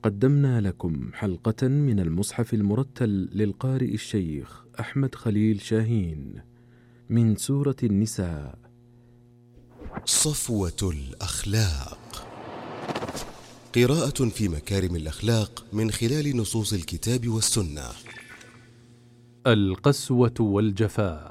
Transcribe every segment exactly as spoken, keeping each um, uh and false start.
قدمنا لكم حلقة من المصحف المرتل للقارئ الشيخ أحمد خليل شاهين من سورة النساء. صفوة الأخلاق، قراءة في مكارم الأخلاق من خلال نصوص الكتاب والسنة. القسوة والجفاء.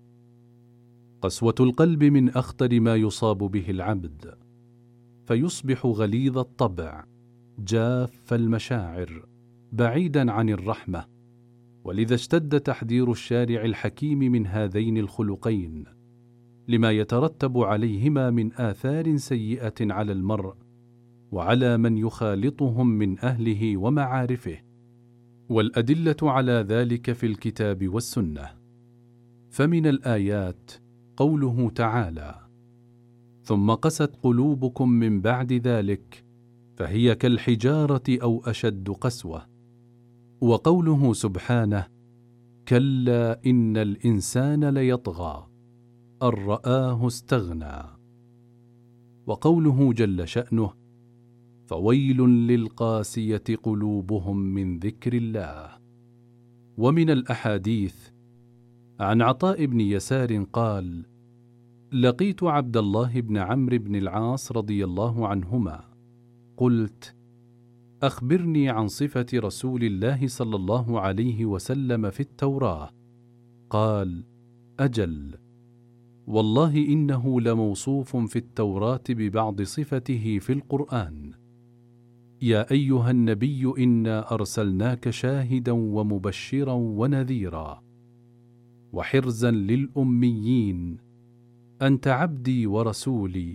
قسوة القلب من أخطر ما يصاب به العبد، فيصبح غليظ الطبع جاف المشاعر بعيدا عن الرحمة، ولذا اشتد تحذير الشارع الحكيم من هذين الخلقين لما يترتب عليهما من آثار سيئة على المرء وعلى من يخالطهم من أهله ومعارفه، والأدلة على ذلك في الكتاب والسنة. فمن الآيات قوله تعالى: ثم قست قلوبكم من بعد ذلك فهي كالحجارة أو أشد قسوة، وقوله سبحانه: كلا إن الإنسان ليطغى أن رآه استغنى، وقوله جل شأنه: فويل للقاسية قلوبهم من ذكر الله. ومن الأحاديث عن عطاء بن يسار قال: لقيت عبد الله بن عمرو بن العاص رضي الله عنهما، قلت: أخبرني عن صفة رسول الله صلى الله عليه وسلم في التوراة. قال: أجل، والله إنه لموصوف في التوراة ببعض صفته في القرآن: يا أيها النبي إنا أرسلناك شاهدا ومبشرا ونذيرا وحرزا للأميين، أنت عبدي ورسولي،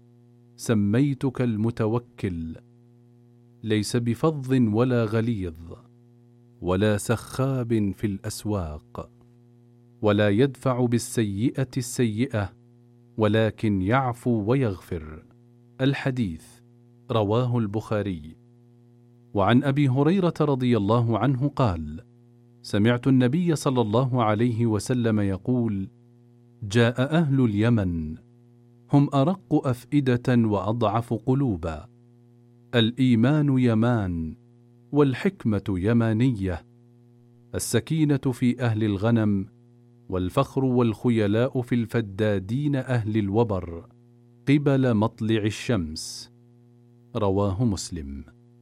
سميتك المتوكل، ليس بفظ ولا غليظ ولا سخاب في الأسواق، ولا يدفع بالسيئة السيئة ولكن يعفو ويغفر. الحديث رواه البخاري. وعن أبي هريرة رضي الله عنه قال: سمعت النبي صلى الله عليه وسلم يقول: جاء أهل اليمن هم أرق أفئدة وأضعف قلوبا، الإيمان يمان والحكمة يمانية، السكينة في أهل الغنم، والفخر والخيلاء في الفدادين أهل الوبر قبل مطلع الشمس. رواه مسلم.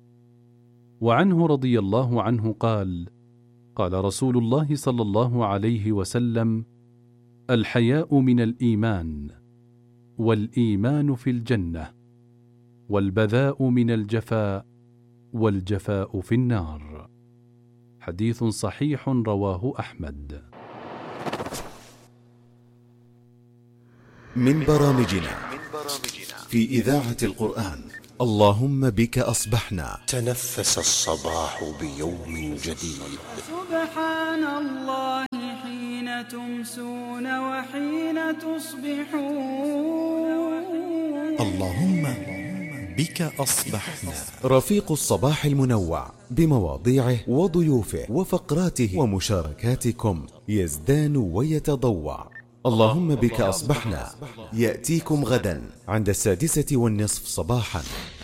وعنه رضي الله عنه قال: قال رسول الله صلى الله عليه وسلم: الحياء من الإيمان، والإيمان في الجنة، والبذاء من الجفاء، والجفاء في النار. حديث صحيح رواه أحمد. من برامجنا في إذاعة القرآن اللهم بك أصبحنا. تنفس الصباح بيوم جديد. سبحان الله حين تمسون وحين تصبحون. اللهم بك أصبحنا. رفيق الصباح المنوع بمواضيعه وضيوفه وفقراته ومشاركاتكم يزدان ويتضوع. اللهم بك أصبحنا يأتيكم غدا عند السادسة والنصف صباحا.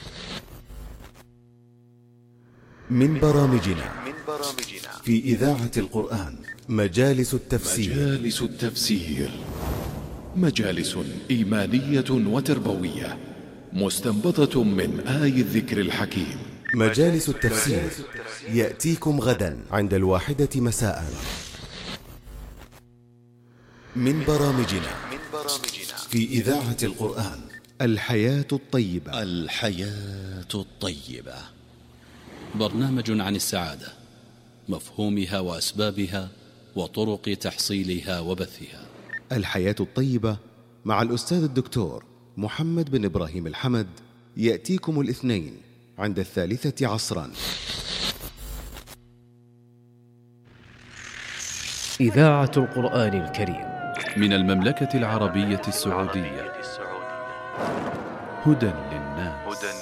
من برامجنا في إذاعة القرآن مجالس التفسير. مجالس التفسير مجالس إيمانية وتربوية مستنبطة من آي الذكر الحكيم. مجالس التفسير يأتيكم غدا عند الواحدة مساء. من برامجنا في إذاعة القرآن الحياة الطيبة. الحياة الطيبة برنامج عن السعادة، مفهومها وأسبابها وطرق تحصيلها وبثها. الحياة الطيبة مع الأستاذ الدكتور محمد بن إبراهيم الحمد يأتيكم الاثنين عند الثالثة عصرا. إذاعة القرآن الكريم من المملكة العربية السعودية. هدى